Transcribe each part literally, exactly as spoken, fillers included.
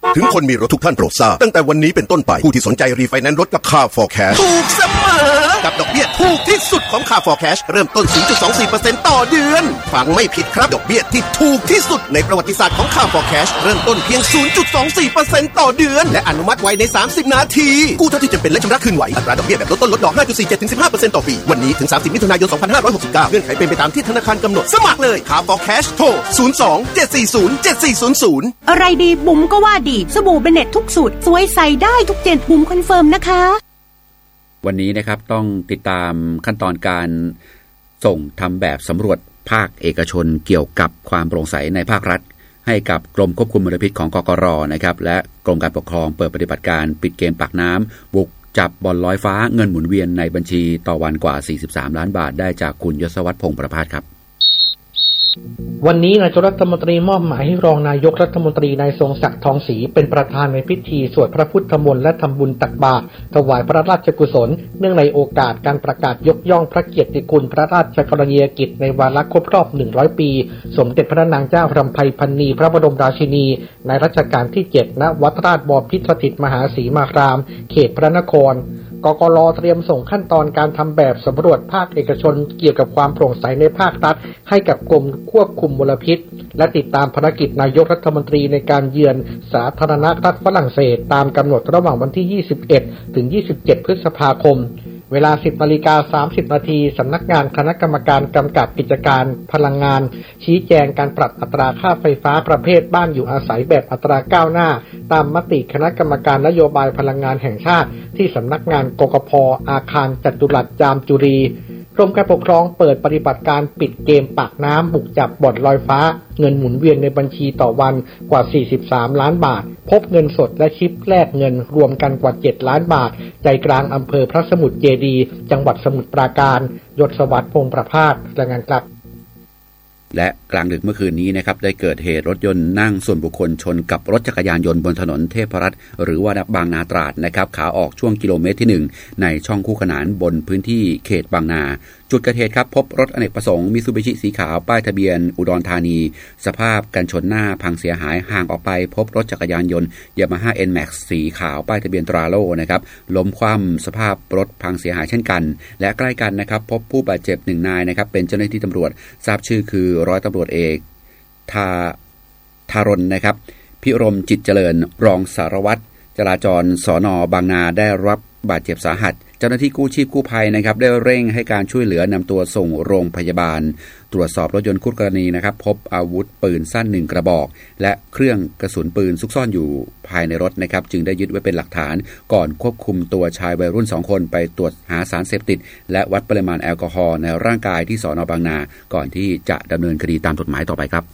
ถึงคนมีรถทุกท่านโปรดทราบตั้งแต่วันนี้เป็นต้นไปผู้ที่สนใจรีไฟแนนซ์รถกับ Car for Cash ถูกเสมอกับดอกเบี้ยถูกที่สุดของ Car for Cash เริ่มต้น ศูนย์จุดสองสี่เปอร์เซ็นต์ ต่อเดือนฟังไม่ผิดครับดอกเบี้ยที่ถูกที่สุดในประวัติศาสตร์ของ Car for Cash เริ่มต้นเพียง ศูนย์จุดสองสี่เปอร์เซ็นต์ ต่อเดือนและอนุมัติไว้ในสามสิบนาทีกู้เท่าที่จำเป็นและชำระคืนไหวอัตราดอกเบี้ยแบบลดต้นลดดอก ห้าจุดสี่เจ็ดถึงสิบห้าเปอร์เซ็นต์ ต่อปีวันนี้ถึงสามสิบมิถุนายนสองพันห้าร้อยหกสิบเก้าเงื่อนไขเป็นไปตามที่ธนาคารกำหนดสมัครเลย Car for Cash โทรศูนย์ สอง เจ็ด สี่ ศูนย์ เจ็ด สี่ ศูนย์ ศูนย์อะไรดีบุ๋มก็ว่าดีสบู่เบเน็ตทุกสูตรสวยใส่ได้ทุกเจนบุ๋มคอนเฟิร์มนะคะวันนี้นะครับต้องติดตามขั้นตอนการส่งทำแบบสำรวจภาคเอกชนเกี่ยวกับความโปร่งใสในภาครัฐให้กับกรมควบคุมมลพิษของกกร.นะครับและกรมการปกครองเปิดปฏิบัติการปิดเกมปากน้ำบุกจับบ่อนลอยฟ้าเงินหมุนเวียนในบัญชีต่อวันกว่าสี่สิบสามล้านบาทได้จากคุณยศวัฒน์พงษ์ประภาสครับวันนี้นายกรัฐมนตรีมอบหมายให้รองนายกรัฐมนตรีนายทรงศักดิ์ทองศรีเป็นประธานในพิธีสวดพระพุทธมนต์และทำบุญตักบาตรถวายพระราชกุศลเนื่องในโอกาสการประกาศยกย่องพระเกียรติคุณพระราชกรณียกิจในวาระครบรอบหนึ่งร้อยปีสมเด็จพระนางเจ้ารำไพพรรณีพระบรมราชินีในรัชกาลที่เจ็ดณวัดราชบพิตรสถิตมหาศรีมารามเขตพระนครกกร.เตรียมส่งขั้นตอนการทำแบบสำรวจภาคเอกชนเกี่ยวกับความโปร่งใสในภาครัฐให้กับกรมควบคุมมลพิษและติดตามภารกิจนายกรัฐมนตรีในการเยือนสาธารณรัฐฝรั่งเศสตามกำหนดระหว่างวันที่ยี่สิบเอ็ดถึงยี่สิบเจ็ดพฤษภาคมเวลา สิบนาฬิกาสามสิบนาทีสำนักงานคณะกรรมการกำกับกิจการพลังงานชี้แจงการปรับอัตราค่าไฟฟ้าประเภทบ้านอยู่อาศัยแบบอัตราก้าวหน้าตามมติคณะกรรมการนโยบายพลังงานแห่งชาติที่สำนักงานกกพ.อาคารจัตุรัสจามจุรีกรมการปกครองเปิดปฏิบัติการปิดเกมปากน้ำบุกจับบ่อนลอยฟ้าเงินหมุนเวียนในบัญชีต่อวันกว่าสี่สิบสามล้านบาทพบเงินสดและชิปแลกเงินรวมกันกว่าเจ็ดล้านบาทใจกลางอำเภอพระสมุทรเจดีย์จังหวัดสมุทรปราการยศวัฒน์พงษ์ประภาสรายงานครับและกลางดึกเมื่อคืนนี้นะครับได้เกิดเหตุรถยนต์นั่งส่วนบุคคลชนกับรถจักรยานยนต์บนถนนเทพรัตน์หรือว่าบางนาตราดนะครับขาออกช่วงกิโลเมตรที่หนึ่งในช่องคู่ขนานบนพื้นที่เขตบางนาจุดเกิดเหตุครับพบรถอเนกประสงค์มิตซูบิชิสีขาวป้ายทะเบียนอุดรธานีสภาพกันชนหน้าพังเสียหายห่างออกไปพบรถจักรยานยนต์ Yamaha เอ็น แม็กซ์ สีขาวป้ายทะเบียนตราโล่นะครับล้มคว่ำสภาพรถพังเสียหายเช่นกันและใกล้กันนะครับพบผู้บาดเจ็บหนึ่งนายนะครับเป็นเจ้าหน้าที่ตำรวจทราบชื่อคือร้อยตำรวจเอกทาทารนนะครับพิรมจิตเจริญรองสารวัตรจราจรสน.บางนาได้รับบาดเจ็บสาหัสเจ้าหน้าที่กู้ชีพกู้ภัยนะครับได้เร่งให้การช่วยเหลือนำตัวส่งโรงพยาบาลตรวจสอบรถยนต์คู่กรณีนะครับพบอาวุธปืนสั้นหนึ่งกระบอกและเครื่องกระสุนปืนซุกซ่อนอยู่ภายในรถนะครับจึงได้ยึดไว้เป็นหลักฐานก่อนควบคุมตัวชายวัยรุ่นสองคนไปตรวจหาสารเสพติดและวัดปริมาณแอลกอฮอล์ในร่างกายที่สน.บางนาก่อนที่จะดำเนินคดีตามกฎหมายต่อไปครับ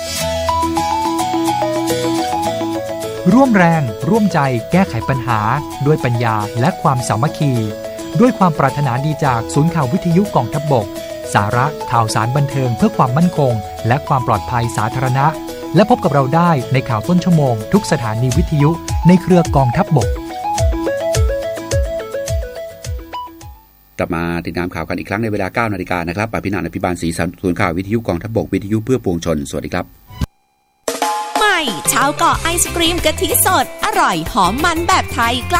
ร่วมแรงร่วมใจแก้ไขปัญหาด้วยปัญญาและความสามัคคีด้วยความปรารถนาดีจากศูนย์ข่าววิทยุกองทัพบกสาระข่าวสารบันเทิงเพื่อความมั่นคงและความปลอดภัยสาธารณะและพบกับเราได้ในข่าวต้นชั่วโมงทุกสถานีวิทยุในเครือกองทัพบกกลับมาติดตามข่าวกันอีกครั้งในเวลา เก้านาฬิกานะครับอภินันท์อภิบาลศรีสันศูนย์ข่าววิทยุกองทัพบกวิทยุเพื่อปวงชนสวัสดีครับชาวเกาะไอศกรีมกะทิสดอร่อยหอมมันแบบไทย